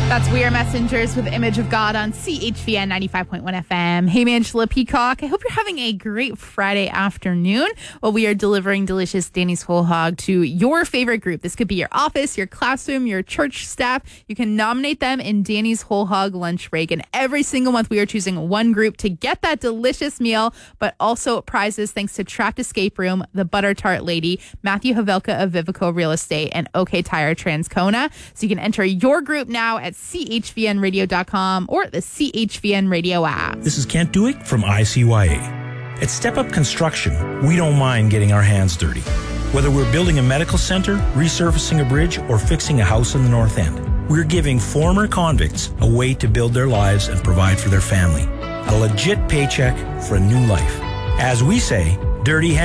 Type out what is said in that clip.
That's We Are Messengers with Image of God on CHVN 95.1 FM. Hey, Angela Peacock. I hope you're having a great Friday afternoon while we are delivering delicious Danny's Whole Hog to your favorite group. This could be your office, your classroom, your church staff. You can nominate them in Danny's Whole Hog lunch break. And every single month we are choosing one group to get that delicious meal, but also prizes thanks to Trapped Escape Room, the Butter Tart Lady, Matthew Havelka of Vivico Real Estate, and OK Tire Transcona. So you can enter your group now at chvnradio.com or the CHVN Radio app. This is Kent Duick from ICYA. At Step Up Construction, we don't mind getting our hands dirty. Whether we're building a medical center, resurfacing a bridge, or fixing a house in the North End, we're giving former convicts a way to build their lives and provide for their family. A legit paycheck for a new life. As we say, dirty hands